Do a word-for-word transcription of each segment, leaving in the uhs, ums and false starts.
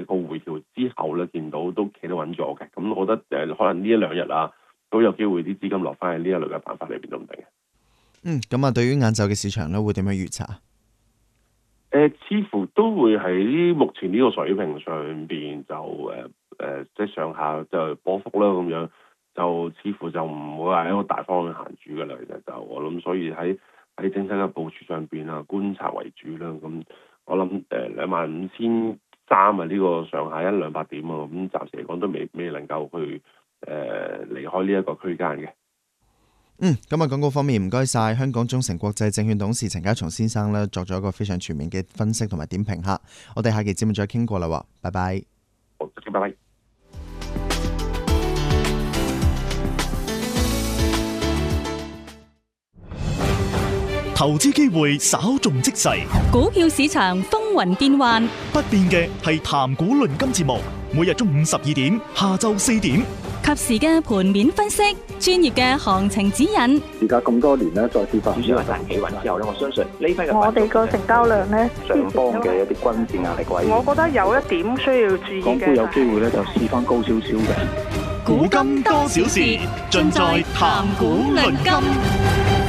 誒個回調之後咧，見到都企得穩咗嘅。咁我覺得誒可能呢一兩日啊，都有機會啲資金落翻喺呢一類嘅板塊裏邊都唔定嘅。 嗯，咁啊，對於晏晝嘅市場咧，會點樣預測啊？ 誒、呃，似乎都會喺目前呢個水平上邊就誒誒、呃，即係上下就波幅啦咁樣，就似乎就唔會係一個大方向行住嘅啦。其實就我諗，所以喺喺整體嘅部署上邊啊，觀察為主啦。咁我諗誒兩萬五千三啊呢個上下一兩百點啊，咁暫時嚟講都未未能夠去誒、呃、離開呢一個區間嘅。 嗯，咁啊，廣告方面唔該晒，香港中誠國際證券董事陳家松先生呢，作咗一個非常全面嘅分析同埋點評吓，我哋下期節目再傾過啦，拜拜。 好，拜拜。 投資機會稍縱即逝， 股票市場風雲變幻， 不變嘅係談股論金節目，每日中午十二點，下晝四點。 及時嘅盤面分析，專業嘅行情指引。 而家咁多年咧，再次發主要係大企穩之後咧，我相信呢批嘅我哋個成交量咧， 上方嘅一啲均線壓力位， 我覺得有一點需要注意嘅。 港股有機會咧，就試翻高少少嘅。 股金多少事，盡在談股論金。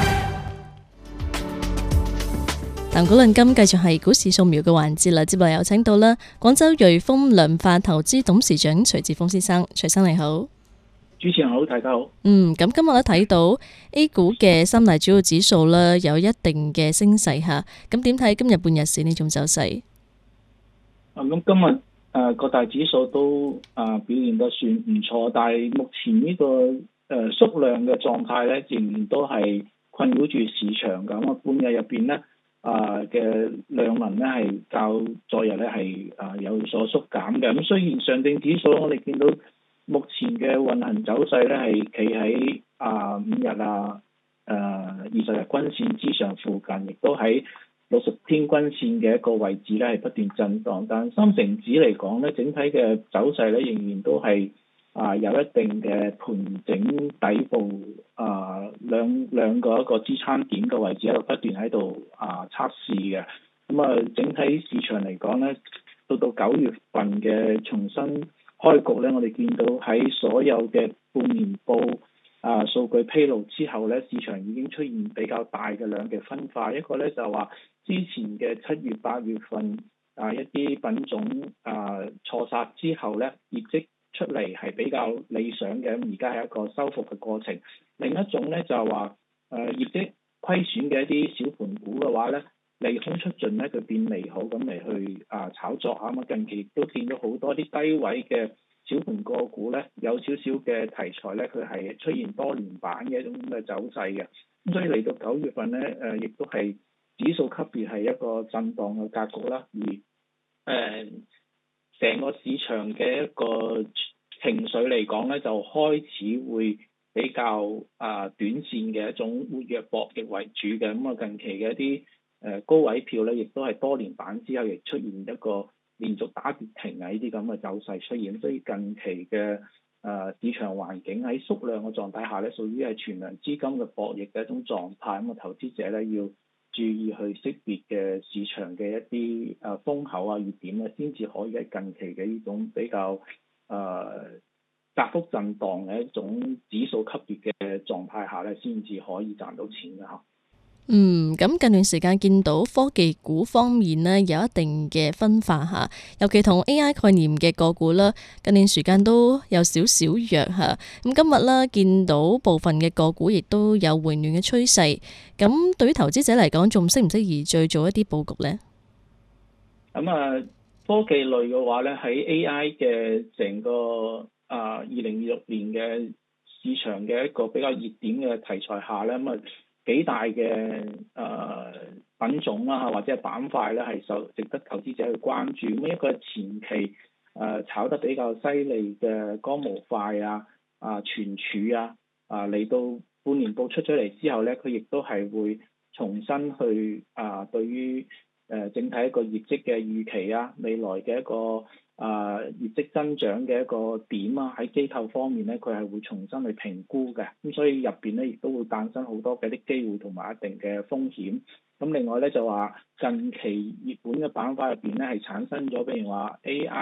談股論金繼續係股市掃描嘅環節啦，接落嚟有請到啦廣州瑞豐量化投資董事長徐志峰先生，徐生你好。 主持人好，大家好。 嗯，咁今日咧睇到 A 股嘅三大主要指數啦，有一定嘅升勢吓，咁點睇今日半日市呢種走勢？ 啊，咁今日誒各大指數都啊表現得算唔錯，但係目前呢個誒縮量嘅狀態咧，仍然都係困擾住市場咁啊。半日入邊咧啊嘅量能咧係較昨日咧係啊有所縮減嘅。咁雖然上證指數我哋見到目前嘅運行走勢咧係企喺啊五日啊誒二十日均線之上附近，亦都喺六十天均線嘅一個位置咧係不斷震盪，但深成指嚟講咧，整體嘅走勢咧仍然都係啊有一定嘅盤整底部啊兩兩個一個支撐點嘅位置喺度不斷喺度啊測試嘅。咁啊整體市場嚟講咧，到到九月份嘅重新開局咧，我哋見到喺所有嘅半年報啊數據披露之後咧，市場已經出現比較大嘅兩嘅分化。一個咧就話之前嘅七月八月份啊一啲品種啊錯殺之後咧，業績出嚟係比較理想嘅，咁而家係一個修復嘅過程。另一種咧就係話誒業績虧損嘅一啲小盤股嘅話咧，利空出盡咧，佢變利好咁嚟去啊炒作啊嘛。近期亦都見到好多啲低位嘅小盤個股咧，有少少嘅題材咧，佢係出現多連板嘅一種咁嘅走勢嘅。咁所以嚟到九月份咧，誒、呃、亦都係指數級別係一個震盪嘅格局啦。而誒成、呃、個市場嘅一個情緒嚟講咧，就開始會比較啊、呃、短線嘅一種活躍博弈為主嘅。咁啊近期嘅一啲誒高位票咧，亦都係多連板之後，亦出現一個連續打跌停啊！呢啲咁嘅走勢出現，所以近期嘅誒、呃、市場環境喺縮量嘅狀態下咧，屬於係全量資金嘅博弈嘅一種狀態。咁啊，投資者咧要注意去識別嘅市場嘅一啲誒風口啊、熱點咧，先至可以喺近期嘅呢種比較誒窄幅震盪嘅一種指數級別嘅狀態下咧，先至可以賺到錢嘅嚇。 嗯，咁近段時間見到科技股方面呢，有一定嘅分化吓，尤其同 A I 概念嘅個股啦，近段時間都有少少弱吓。咁今日啦，見到部分嘅個股亦都有回暖嘅趨勢。咁對於投資者嚟講，仲適唔適宜再做一啲佈局呢？ 咁啊，科技類嘅話咧，喺 A I 嘅成個啊二零二六年嘅市場嘅一個比較熱點嘅題材下咧，咁啊。幾大嘅誒、呃、品種啦、啊，或者係板塊咧，係受值得投資者去關注。咁一個前期誒、呃、炒得比較犀利嘅光模塊啊、啊存儲啊，啊嚟到半年報出咗嚟之後咧，佢亦都係會重新去啊對於誒、呃、整體一個業績嘅預期啊，未來嘅一個啊業績增長嘅一個點啊，喺機構方面咧，佢係會重新去評估嘅。咁所以入邊咧，亦都會誕生好多嘅啲機會同埋一定嘅風險。咁另外咧就話近期熱門嘅板塊入邊咧，係產生咗譬如話 A I。